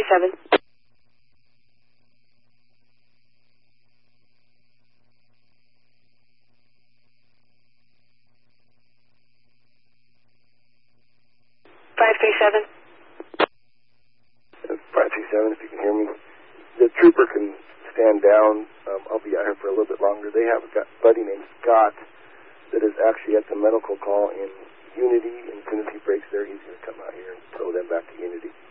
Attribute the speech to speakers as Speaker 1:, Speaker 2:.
Speaker 1: 537. 537.
Speaker 2: 537, if you can hear me. The trooper can stand down. I'll be out here for a little bit longer. They have a buddy named Scott that is actually at the medical call in Unity, and as soon as he breaks there, he's going to come out here and tow them back to Unity.